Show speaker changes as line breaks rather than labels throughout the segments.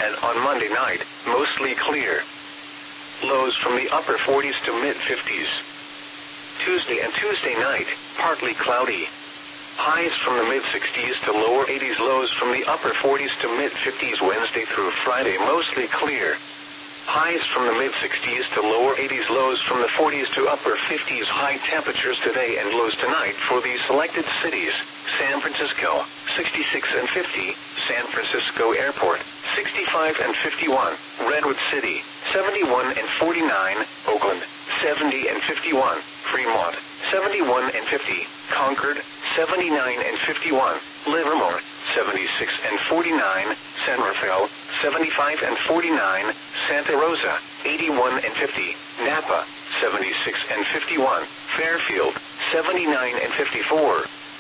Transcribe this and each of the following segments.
and on Monday night, mostly clear. Lows from the upper 40s to mid-50s. Tuesday and Tuesday night, partly cloudy. Highs from the mid-60s to lower 80s, lows from the upper 40s to mid-50s Wednesday through Friday, mostly clear. Highs from the mid-60s to lower 80s, lows from the 40s to upper 50s. High temperatures today and lows tonight for these selected cities: San Francisco, 66 and 50, San Francisco Airport, 65 and 51, Redwood City, 71 and 49, Oakland, 70 and 51, Fremont, 71 and 50, Concord, 79 and 51, Livermore, 76 and 49, San Rafael, 75 and 49, Santa Rosa, 81 and 50, Napa, 76 and 51, Fairfield, 79 and 54.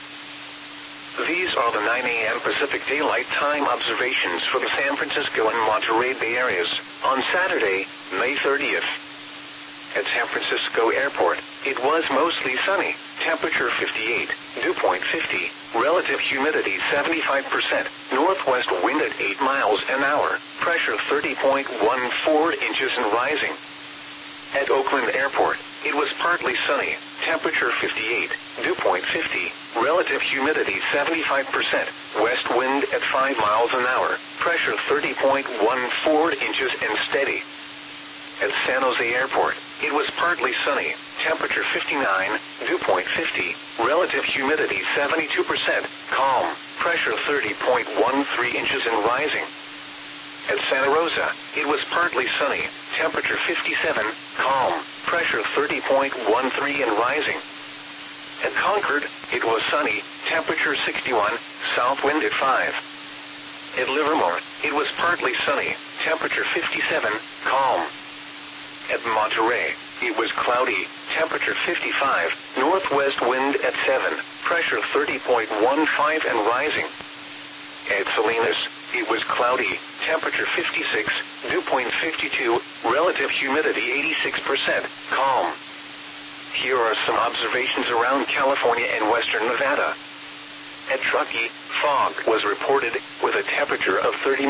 These are the 9 a.m. Pacific Daylight Time observations for the San Francisco and Monterey Bay areas on Saturday, May 30th. At San Francisco Airport, it was mostly sunny, temperature 58, dew point 50, relative humidity 75%, northwest wind at 8 miles an hour, pressure 30.14 inches and rising. At Oakland Airport, it was partly sunny, temperature 58, dew point 50, relative humidity 75%, west wind at 5 miles an hour, pressure 30.14 inches and steady. At San Jose Airport, it was partly sunny, temperature 59, dew point 50, relative humidity 72%, calm, pressure 30.13 inches and rising. At Santa Rosa, it was partly sunny, temperature 57, calm, pressure 30.13 and rising. At Concord, it was sunny, temperature 61, south wind at 5. At Livermore, it was partly sunny, temperature 57, calm. At Monterey, it was cloudy, temperature 55, northwest wind at 7, pressure 30.15 and rising. At Salinas, it was cloudy, temperature 56, dew point 52, relative humidity 86%, calm. Here are some observations around California and western Nevada. At Truckee, fog was reported with a temperature of 39.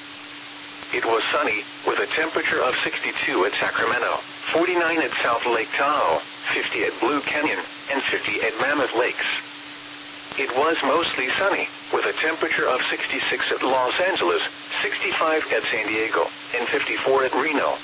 It was sunny, with a temperature of 62 at Sacramento, 49 at South Lake Tahoe, 50 at Blue Canyon, and 50 at Mammoth Lakes. It was mostly sunny, with a temperature of 66 at Los Angeles, 65 at San Diego, and 54 at Reno.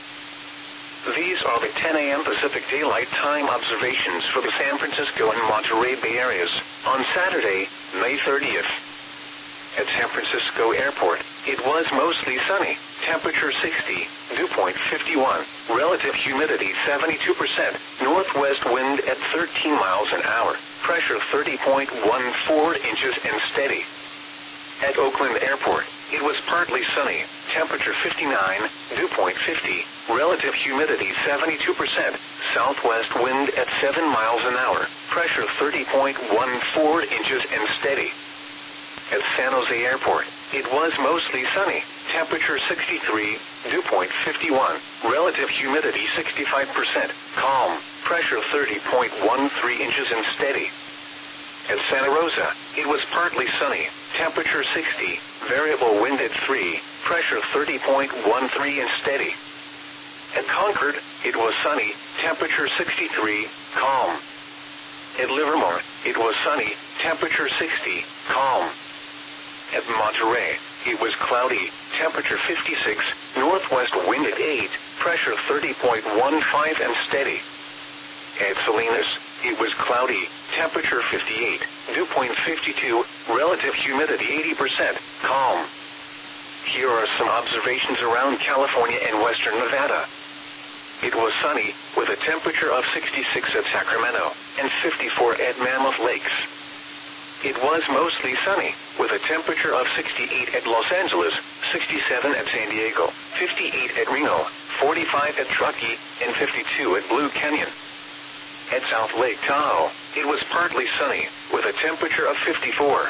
These are the 10 a.m. Pacific Daylight Time observations for the San Francisco and Monterey Bay areas on Saturday, May 30th. At San Francisco Airport, it was mostly sunny, temperature 60, dew point 51, relative humidity 72%, northwest wind at 13 miles an hour, pressure 30.14 inches and steady. At Oakland Airport, it was partly sunny, temperature 59, dew point 50, relative humidity 72%, southwest wind at 7 miles an hour, pressure 30.14 inches and steady. At San Jose Airport, it was mostly sunny, temperature 63, dew point 51, relative humidity 65%, calm, pressure 30.13 inches and steady. At Santa Rosa, it was partly sunny, temperature 60, variable wind at 3, pressure 30.13 and steady. At Concord, it was sunny, temperature 63, calm. At Livermore, it was sunny, temperature 60, calm. At Monterey, it was cloudy, temperature 56, northwest wind at 8, pressure 30.15 and steady. At Salinas, it was cloudy, temperature 58, dew point 52, relative humidity 80%, calm. Here are some observations around California and western Nevada. It was sunny, with a temperature of 66 at Sacramento, and 54 at Mammoth Lakes. It was mostly sunny, with a temperature of 68 at Los Angeles, 67 at San Diego, 58 at Reno, 45 at Truckee, and 52 at Blue Canyon. At South Lake Tahoe, it was partly sunny, with a temperature of 54.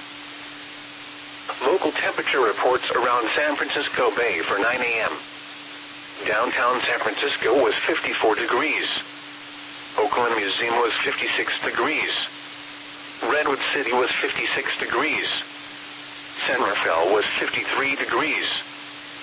Local temperature reports around San Francisco Bay for 9 a.m. Downtown San Francisco was 54 degrees. Oakland Museum was 56 degrees. Redwood City was 56 degrees. San Rafael was 53 degrees.